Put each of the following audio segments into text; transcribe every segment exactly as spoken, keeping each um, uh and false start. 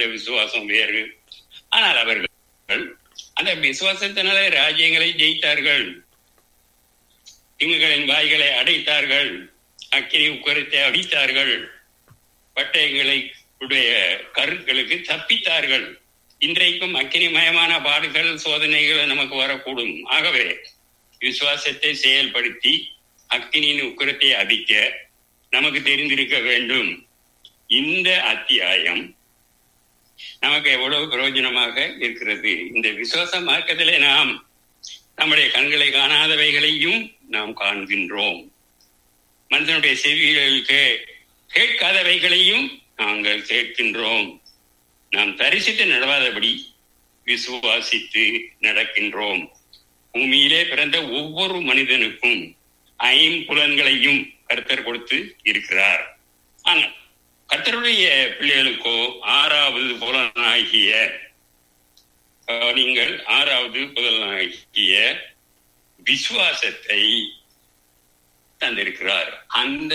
இருந்த விசுவாசம் வேறு. ஆனால் அவர்கள் அந்த விசுவாசத்தினால ராஜ்யங்களை ஜெயித்தார்கள், திங்குகளின் வாய்களை அடைத்தார்கள், அக்கினி உக்கரத்தை அடித்தார்கள், பட்டயங்களை உடைய கருக்களுக்கு தப்பித்தார்கள். இன்றைக்கும் அக்கினிமயமான பாடுகள் சோதனைகள் நமக்கு வரக்கூடும். ஆகவே விசுவாசத்தை செயல்படுத்தி அக்கினியின் உக்கரத்தை அடிக்க நமக்கு தெரிந்திருக்க வேண்டும். இந்த அத்தியாயம் நமக்கு எவ்வளவு பிரயோஜனமாக இருக்கிறது. இந்த விசுவாசமாக்கத்திலே நாம் நம்முடைய கண்களை காணாதவைகளையும் நாம் காண்கின்றோம், மனிதனுடைய செவிகளுக்கு கேட்காதவைகளையும் நாங்கள் கேட்கின்றோம். நாம் தரிசித்து நடவாதபடி விசுவாசித்து நடக்கின்றோம். பூமியிலே பிறந்த ஒவ்வொரு மனிதனுக்கும் ஐம்புலன்களையும் கர்த்தர் கொடுத்து இருக்கிறார். ஆனால் கர்த்தருடைய பிள்ளைகளுக்கோ ஆறாவது புலனாகிய நீங்கள் ஆறாவது புலனாகிய விசுவாசத்தை தந்திருக்கிறார். அந்த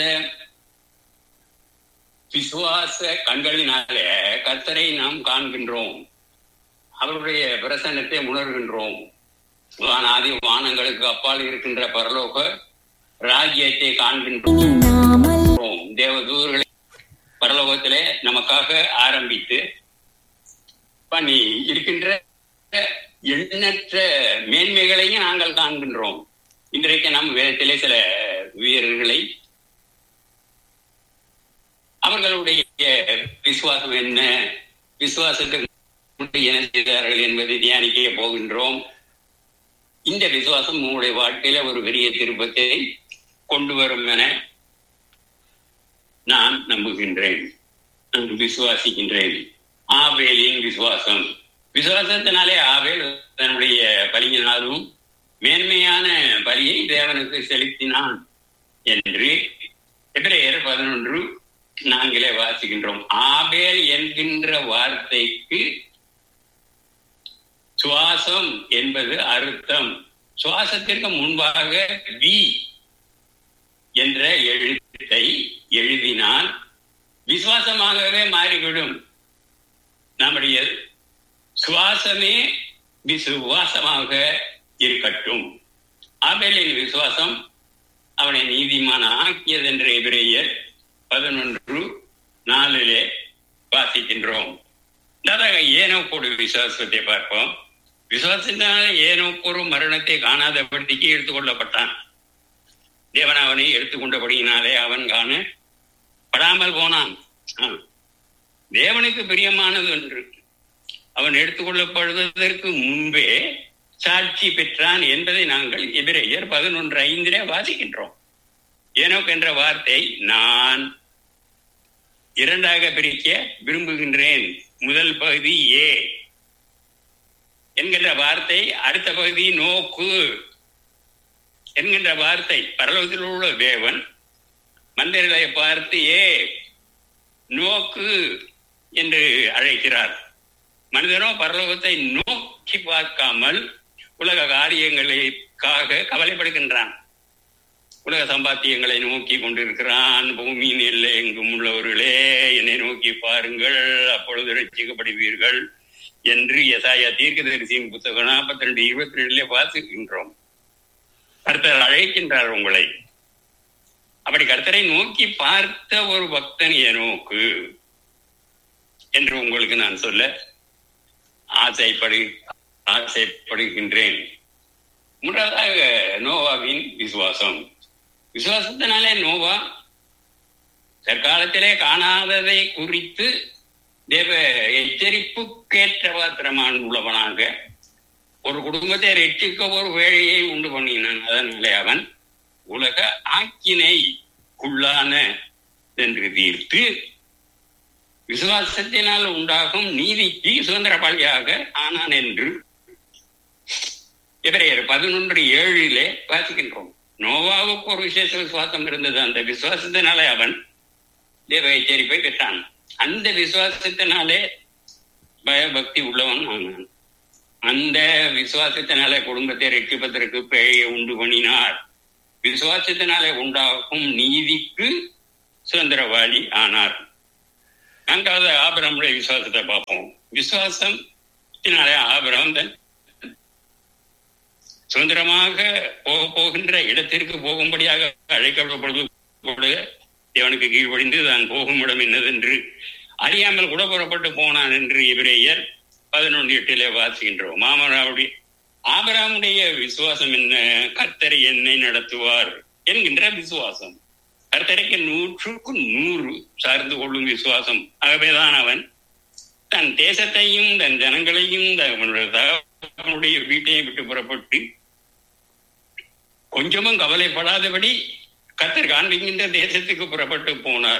விசுவாச கண்களினாலே கர்த்தரை நாம் காண்கின்றோம், அவருடைய பிரசன்னத்தை உணர்கின்றோம். வானாதி வானங்களுக்கு அப்பால் இருக்கின்ற பரலோக ராஜ்யத்தை காண்கின்றோம். தேவதூர்களை பரலோகத்திலே நமக்காக ஆரம்பித்து பண்ணி இருக்கின்ற எண்ணற்ற மேன்மைகளையும் நாங்கள் காண்கின்றோம். இன்றைக்கு நம் வேதத்திலே சில வீரர்களை அவர்களுடைய விசுவாசம் என்ன, விசுவாசத்துக்கு என்ன செய்தார்கள் என்பதை தியானிக்க போகின்றோம். இந்த விசுவாசம் உங்களுடைய வாழ்க்கையில ஒரு பெரிய திருப்பத்தை கொண்டு வரும் என நான் நம்புகின்றேன், நான் விசுவாசிக்கின்றேன். ஆபேலின் விசுவாசம், விசுவாசத்தினாலே ஆபேல் தன்னுடைய பலியினாலும் மேன்மையான பலியை தேவனுக்கு செலுத்தினான் என்று எபிரேயர் பதினொன்று நாங்களே வாசிக்கின்றோம். ஆபேல் என்கின்ற வார்த்தைக்கு சுவாசம் என்பது அர்த்தம். சுவாசத்திற்கு முன்பாக வி என்ற எழுத்தை எழுதினால் விசுவாசமாகவே மாறிவிடும். நம்முடைய சுவாசமே விசுவாசமாக இருக்கட்டும். ஆபேலின் விசுவாசம் அவனை நீதிமான ஆக்கியது என்ற எபிரேயர் பதினொன்று நாலிலே வாசிக்கின்றோம். ஏனோக்கோடு விசுவாசத்தை பார்ப்போம். விசுவாசத்தினால ஏனோக்கு ஒரு மரணத்தை காணாதபடிக்கு எடுத்துக்கொள்ளப்பட்டான். தேவன் அவனை எடுத்துக்கொண்டபடியினாலே அவன் காண படாமல் போனான். தேவனுக்கு பிரியமானது என்று அவன் எடுத்துக்கொள்ளப்படுவதற்கு முன்பே சாட்சி பெற்றான் என்பதை நாங்கள் எபிரேயர் பதினொன்று ஐந்திலே வாசிக்கின்றோம். ஏனோக்கு என்ற வார்த்தை நான் இரண்டாக பிரிக்க விரும்புகின்றேன். முதல் பகுதி ஏ என்கின்ற வார்த்தை, அடுத்த பகுதி நோக்கு என்கின்ற வார்த்தை. பரலோகத்தில் உள்ள தேவன் மனிதர்களை பார்த்து ஏ நோக்கு என்று அழைக்கிறார். மனிதனோ பரலோகத்தை நோக்கி பார்க்காமல் உலக காரியங்களுக்காக கவலைப்படுகின்றான். உலக சம்பாத்தியங்களை நோக்கி கொண்டிருக்கிறான். பூமியின் எல்லை எங்கும் உள்ளவர்களே என்னை நோக்கி பாருங்கள், அப்பொழுது ரட்சிக்கப்படுவீர்கள் என்று எசாயா தீர்க்கதரிசியின் புத்தகம் நாற்பத்தி ரெண்டு இருபத்தி ரெண்டுல வாசிக்கின்றோம். கர்த்தர் அழைக்கின்றார் உங்களை. அப்படி கர்த்தரை நோக்கி பார்த்த ஒரு பக்தன் ஏனோக்கு என்று உங்களுக்கு நான் சொல்ல ஆசைப்படு ஆசைப்படுகின்றேன். மூன்றாவதாக நோவாவின் விசுவாசம். விசுவாசத்தினாலே நோவா தற்காலத்திலே காணாததை குறித்து தேவ எச்சரிப்புக்கேற்ற பாத்திரமான உள்ளவனாக ஒரு குடும்பத்தை ரட்சிக்க ஒரு வேலையை உண்டு பண்ணினான். அதனாலே அவன் உலக ஆக்கினைக்குள்ளான என்று தீர்த்து விசுவாசத்தினால் உண்டாகும் நீதிக்கு சுதந்திரபாளியாக ஆனான் என்று எபிரேயர் பதினொன்று ஏழிலே வாசிக்கின்றோம். நோவாவுக்கு ஒரு விசேஷ விசுவாசம் இருந்தது. அந்த விசுவாசத்தினாலே அவன் தேவ எச்சரிப்பை பெற்றான். அந்த விசுவாசத்தினாலே பயபக்தி உள்ளவன் ஆனான். அந்த விசுவாசத்தினாலே குடும்பத்தை ரட்சிப்பதற்கு பேயை உண்டு பண்ணினார். விசுவாசத்தினாலே உண்டாகும் நீதிக்கு சுதந்திரவாளி ஆனார். நான்காவது ஆபிரகாமுடைய விசுவாசத்தை பார்ப்போம். விசுவாசத்தினாலே ஆபிரகாம் தன் சுதந்திரமாக போக போகின்ற இடத்திற்கு போகும்படியாக அழைக்கப்படும் பொழுது தேவனுக்கு கீழ்ப்படிந்து தான் போகும் இடம் என்னதென்று அறியாமல் கூட புறப்பட்டு போனான் என்று எபிரேயர் பதினொன்று எட்டிலே வாசிக்கின்றோம். மாமராவுடைய ஆபிரகாமுடைய விசுவாசம் என்ன? கர்த்தரை என்னை நடத்துவார் என்கின்ற விசுவாசம். கர்த்தரைக்கு நூற்றுக்கு நூறு சார்ந்து கொள்ளும் விசுவாசம். ஆகவேதான் அவன் தன் தேசத்தையும் தன் ஜனங்களையும் தன்னுடைய வீட்டையும் விட்டு புறப்பட்டு கொஞ்சமும் கவலைப்படாதபடி கர்த்தர் காண்பிக்கின்ற தேசத்துக்கு புறப்பட்டு போனார்.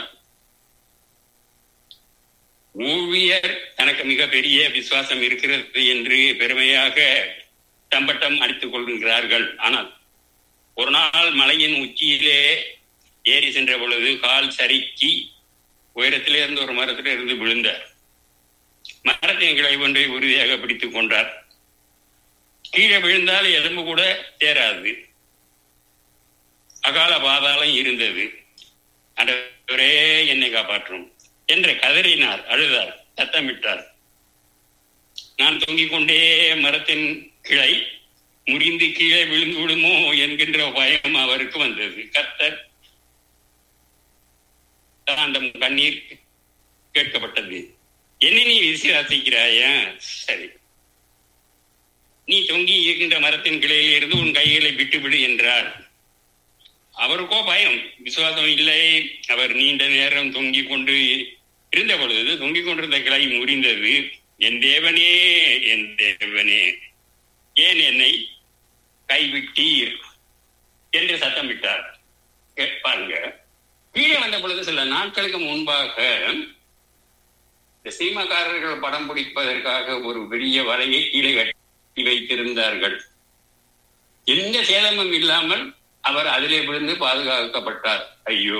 ஊழியர் தனக்கு மிக பெரிய விசுவாசம் இருக்கிறது என்று பெருமையாக தம்பட்டம் அடித்துக் கொள்கிறார்கள். ஆனால் ஒரு நாள் மலையின் உச்சியிலே ஏறி சென்ற பொழுது கால் சறுக்கி உயரத்திலே இருந்து ஒரு மரத்திலே இருந்து விழுந்தார். மரத்தின் கிளை ஒன்றை உறுதியாக பிடித்துக் கொண்டார். கீழே விழுந்தால் எலும்பு கூட தேராது. அகால பாதாளம் இருந்தது. ஆண்டவரே என்னை காப்பாற்றும் என்று கதறினார், அழுதார், சத்தமிட்டார். நான் தொங்கிக் கொண்டே மரத்தின் கிளை முறிந்து கீழே விழுந்து விடுமோ என்கின்ற பயம் அவருக்கு வந்தது. கர்த்தர் அந்த கண்ணீர் கேட்கப்பட்டது. என்ன நீ விசுவாசிக்கிறாயா? சரி, நீ தொங்கி இருக்கின்ற மரத்தின் கிளையில் இருந்து உன் கைகளை விட்டுவிடு என்றார். அவருக்கோ பயம், விசுவாசம் இல்லை. அவர் நீண்ட நேரம் தொங்கிக் கொண்டு இருந்த பொழுது தொங்கிக் கொண்டிருந்த கிளை முறிந்தது. என் தேவனே, என் தேவனே, ஏன் என்னை கைவிட்டீர் என்று சத்தமிட்டார். கேட்பாங்க. கீழே வந்த பொழுது சில நாட்களுக்கு முன்பாக இந்த சினிமாக்காரர்கள் படம் பிடிப்பதற்காக ஒரு பெரிய வலையை கீழே கட்டி வைத்திருந்தார்கள். எந்த சேதமும் இல்லாமல் அவர் அதிலே விழுந்து பாதுகாக்கப்பட்டார். ஐயோ,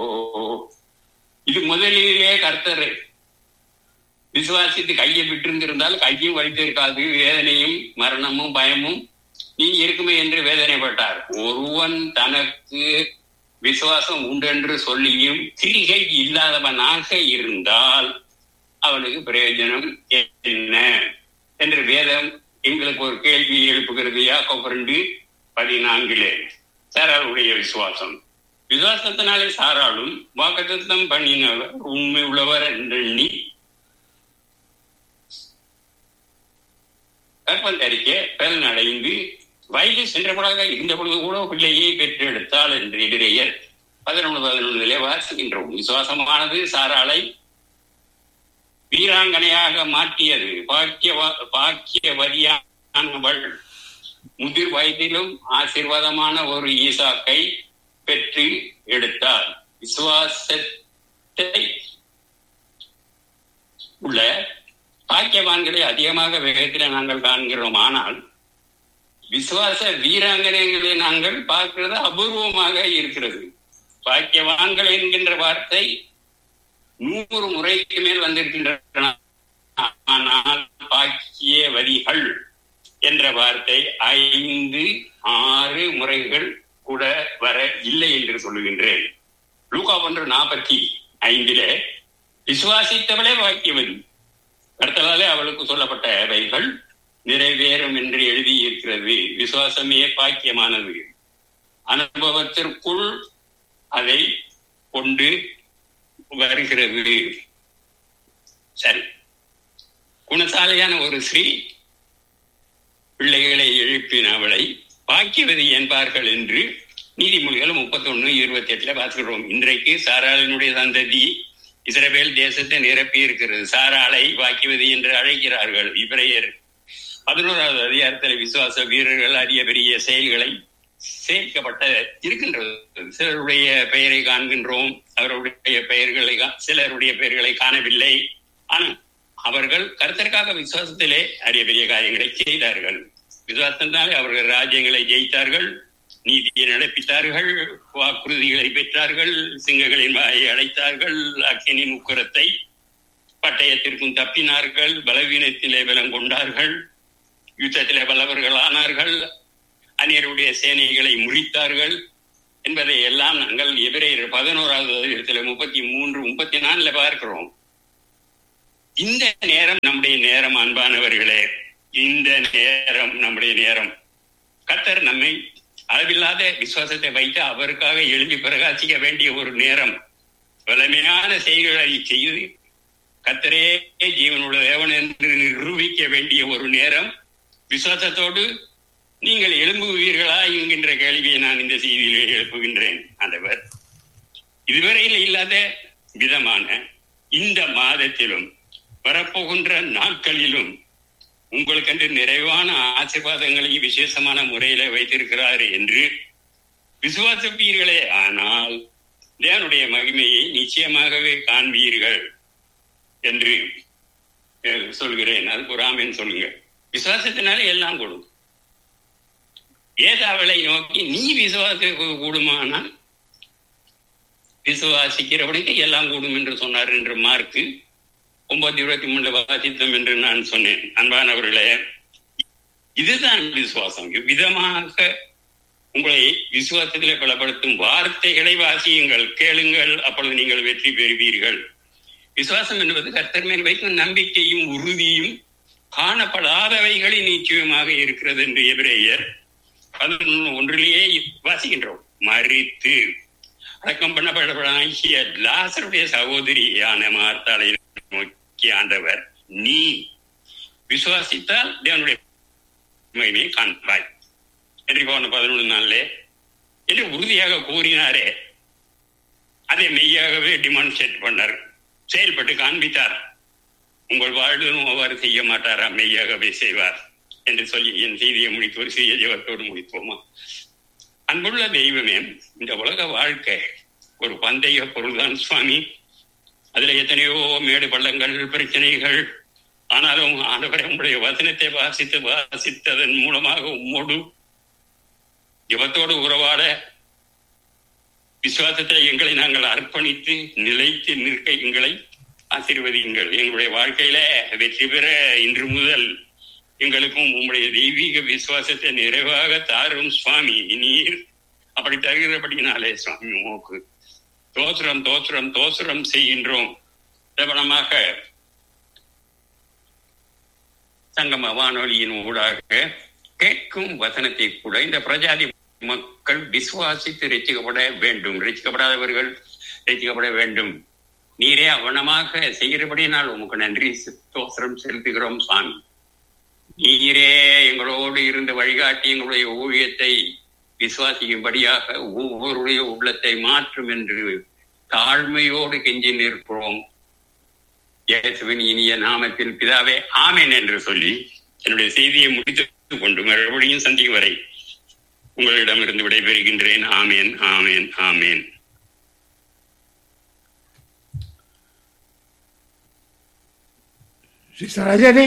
இது முதலிலே கர்த்தர் விசுவாசித்து கையை விட்டிருந்திருந்தால் கையும் வைத்திருக்காது, வேதனையும் மரணமும் பயமும் நீ இருக்குமே என்று வேதனைப்பட்டார். ஒருவன் தனக்கு விசுவாசம் உண்டென்று சொல்லியும் கிரிகை இல்லாதவனாக இருந்தால் அவனுக்கு பிரயோஜனம் என்ன என்று வேதம் எங்களுக்கு ஒரு கேள்வி எழுப்புகிறது. யாக்கோபு ரெண்டு பதினான்கிலே சாராளுடைய விசுவாசம். விசுவாசத்தினாலே சாராளும் வாக்குத்தத்தம் பண்ணினவர் உண்மை உள்ளவர் என்றெண்ணி கற்பந்தரிக்க பலன் அடைந்து வயது சென்றபடாக இருந்த பொழுது கூட பிள்ளையை பெற்றெடுத்தாள் என்று எதிரேயர் பதினொன்று பதினொன்றிலே வாசிக்கின்றோம். விசுவாசமானது சாராளை வீராங்கனையாக மாற்றியது. பாக்கிய பாக்கியவதியானவள் முதிர் வயதிலும் ஆசீர்வாதமான ஒரு ஈசாக்கை பெற்று எடுத்தார். விசுவாசத்தை உள்ள பாக்கியவான்களை அதிகமாக வேகத்தில் நாங்கள் காண்கிறோம். ஆனால் விசுவாச வீராங்கனைகளை நாங்கள் பார்க்கிறது அபூர்வமாக இருக்கிறது. பாக்கியவான்கள் என்கின்ற வார்த்தை நூறு முறைக்கு மேல் வந்திருக்கின்றன. ஆனால் பாக்கியவதிகள் என்ற வார்த்தை ஐந்து ஆறு முறைகள் கூட வர இல்லை என்று சொல்லுகின்றேன். லூக்கா ஒன்று நாற்பத்தி ஐந்திலே விசுவாசித்தவளே பாக்கியவதி, கர்த்தராலே அவளுக்கு சொல்லப்பட்டவைகள் நிறைவேறும் என்று எழுதி இருக்கிறது. விசுவாசமே பாக்கியமானது. அனுபவத்திற்குள் அதை கொண்டு வருகிறது. சரி, குணசாலியான ஒரு ஸ்ரீ பிள்ளைகளை எழுப்பின அவளை பாக்கியவதி என்பார்கள் என்று நீதிமொழிகள் முப்பத்தி ஒன்னு இருபத்தி எட்டுல பார்க்கிறோம். இன்றைக்கு சாராளினுடைய சந்ததி இஸ்ரவேல் தேசத்தை நிரப்பி இருக்கிறது. சாராளை பாக்கியவதி என்று அழைக்கிறார்கள். இவரையர் பதினோராவது அதிகாரத்தில் விசுவாச வீரர்கள் அரிய பெரிய செயல்களை சேர்க்கப்பட்ட இருக்கின்றது. சிலருடைய பெயரை காண்கின்றோம், அவருடைய பெயர்களை சிலருடைய பெயர்களை காணவில்லை. ஆனால் அவர்கள் கர்த்தருக்காக விசுவாசத்திலே அரிய பெரிய காரியங்களை செய்தார்கள். விசுவாசத்தினாலே அவர்கள் ராஜ்யங்களை ஜெயித்தார்கள், நீதியை நடப்பித்தார்கள், வாக்குறுதிகளை பெற்றார்கள், சிங்கங்களின் வாயை அடைத்தார்கள், அக்கினின் உக்கரத்தை பட்டயத்திற்கும் தப்பினார்கள், பலவீனத்திலே பலம் கொண்டார்கள், யுத்தத்திலே பலவர்கள் ஆனார்கள், அந்நியருடைய சேனைகளை முறித்தார்கள் என்பதை எல்லாம் நாங்கள் எபிரேயர் பதினோராவது அதிகாரத்தில் முப்பத்தி மூன்று முப்பத்தி நாலுல பார்க்கிறோம். இந்த நேரம் நம்முடைய நேரம், அன்பானவர்களே, இந்த நேரம் நம்முடைய நேரம். கர்த்தர் நம்மை அளவில்லாத விசுவாசத்தை வைத்து அவருக்காக எழுதி பிரகாசிக்க வேண்டிய ஒரு நேரம். வலிமையான செயல்களை செய்து கர்த்தரே ஜீவனுள்ள தேவன் என்று நிரூபிக்க வேண்டிய ஒரு நேரம். விசுவாசத்தோடு நீங்கள் எழும்புவீர்களா என்கின்ற கேள்வியை நான் இந்த செய்தியிலே எழுப்புகின்றேன். ஆண்டவர் இதுவரையில் இல்லாத விதமான இந்த மாதத்திலும் வரப்போகின்ற நாட்களிலும் உங்களுக்கென்று நிறைவான ஆசீர்வாதங்களையும் விசேஷமான முறையில வைத்திருக்கிறார் என்று விசுவாசிப்பீர்களே. ஆனால் தேவனுடைய மகிமையை நிச்சயமாகவே காண்பீர்கள் என்று சொல்கிறேன். அதுக்கு ஒரு ஆமென் சொல்லுங்க. விசுவாசத்தினால எல்லாம் கூடும். ஏசாவளை நோக்கி நீ விசுவாச கூடுமானால் விசுவாசிக்கிறபடிக்கு எல்லாம் கூடும் என்று சொன்னார் என்று மார்க்கு ஒன்பது இருபத்தி மூணுல வாசித்தோம் என்று நான் சொன்னேன். அன்பானவர்களே, இதுதான் விசுவாசம். விதமாக உங்களை விசுவாசத்திலே பலப்படுத்தும் வார்த்தைகளை வாசியுங்கள், கேளுங்கள், அப்பொழுது நீங்கள் வெற்றி பெறுவீர்கள். விசுவாசம் என்பது கர்த்தர் மேல் வைக்கும் நம்பிக்கையும் உறுதியும் காணப்படாதவைகளின் நிச்சயமாக இருக்கிறது என்று எபிரேயர் பதினொன்று ஒன்றிலேயே வாசிக்கின்றோம். மரித்து அடக்கம் பண்ணப்படாகிய லாசருடைய சகோதரியான மார்த்தாளை நோக்கி ஆண்டவர், நீ விசுவாசித்தால் தேவனுடைய மகிமையை காண்பாய் என்று போன பதினொன்று நாளிலே என்று உறுதியாக கூறினாரே, அதை மெய்யாகவே டிமான்ஸ்ட்ரேட் பண்ணார், செயல்பட்டு காண்பித்தார். உங்கள் வாழ்விலும் அவ்வாறு செய்ய மாட்டாரா? மெய்யாகவே செய்வார் என்று சொல்லி என் செய்தியை முடித்து ஒரு சிறிய ஜெபத்தோடு முடிப்போமா? அன்புள்ள தெய்வமே, இந்த உலக வாழ்க்கை ஒரு பந்தய பொருள்தான் சுவாமி. அதுல எத்தனையோ மேடு பள்ளங்கள், பிரச்சனைகள். ஆனாலும் ஆண்டவரே, உங்களுடைய வசனத்தை வாசித்து வாசித்ததன் மூலமாக உம்மோடு ஜெபத்தோடு உறவாட விசுவாசத்தை எங்களை நாங்கள் அர்ப்பணித்து நிலைத்து நிற்க எங்களை ஆசீர்வதியுங்கள். எங்களுடைய வாழ்க்கையில வெற்றி பெற இன்று முதல் எங்களுக்கும் உங்களுடைய தெய்வீக விசுவாசத்தை நிறைவாக தாரும் சுவாமி. நீர் அப்படி தருகிறபடினாலே சுவாமி உமக்கு தோத்திரம் தோத்திரம் தோத்திரம் செய்கின்றோம். பிரபலமாக சங்கம வானொலியின் ஊடாக கேட்கும் வசனத்தை கூட இந்த பிரஜாதி மக்கள் விசுவாசித்து ரட்சிக்கப்பட வேண்டும். ரட்சிக்கப்படாதவர்கள் ரட்சிக்கப்பட வேண்டும். நீரே அவனமாக செய்கிறபடினால் உமக்கு நன்றி தோத்திரம் செலுத்துகிறோம் சுவாமி. நீரே எங்களோடு இருந்து வழிகாட்டி எங்களுடைய ஊழியத்தை விசுவாசிக்கும்படியாக ஒவ்வொருடைய உள்ளத்தை மாற்றும் என்று தாழ்மையோடு கெஞ்சி நிற்கிறோம். இயேசுவின் இனிய நாமத்தில் பிதாவே, ஆமென் என்று சொல்லி என்னுடைய செய்தியை முடித்துக் கொண்டு மறுபடியும் சந்திக்கும் வரை உங்களிடமிருந்து விடைபெறுகின்றேன். ஆமேன், ஆமேன், ஆமேன். Rajini,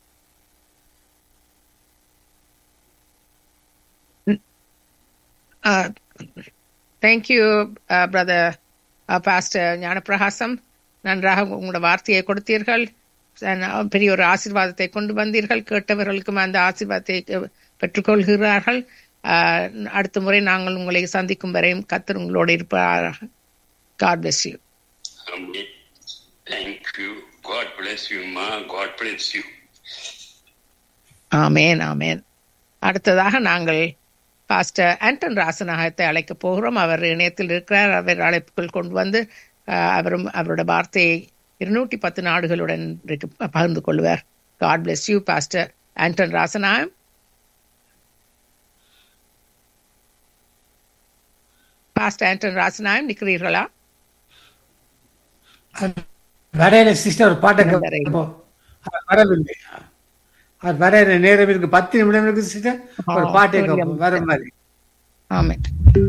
Uh, thank you, uh, brother uh, Pastor Gnanaprakasam. நன்றாக உங்களோட வார்த்தையை கொடுத்தீர்கள். பெரிய ஒரு ஆசீர்வாதத்தை கொண்டு வந்தீர்கள். கேட்டவர்களுக்கும் அந்த ஆசீர்வாதத்தை பெற்றுக்கொள்கிறார்கள். அடுத்த முறை நாங்கள் உங்களை சந்திக்கும் வரையும் கர்த்தர் உங்களோடு இருப்பார். God bless you. Thank you. God bless you, ma. God bless you. ஆமென், ஆமென். அடுத்ததாக நாங்கள் பாஸ்டர் ஆண்டன் ராசநாயகத்தை அழைக்க போகிறோம். அவர் இணையத்தில் இருக்கிறார். அவர் அழைப்புகள் கொண்டு வந்து அவரும் அவரோட வார்த்தையை இருநூற்றி பத்து நாடுகளுடன் பகிர்ந்து கொள்வார். God bless you, pastor Anton Rasanayagam. Pastor Anton Rasanayagam நிற்கிறீர்களா? வரையில சிஸ்டர் ஒரு பாட்டை வரவில்லை. அவர் வர நேரம் இருக்கு, பத்து நிமிடம் இருக்கு சிஸ்டர். ஒரு பாட்டை வர மாதிரி. ஆமென்.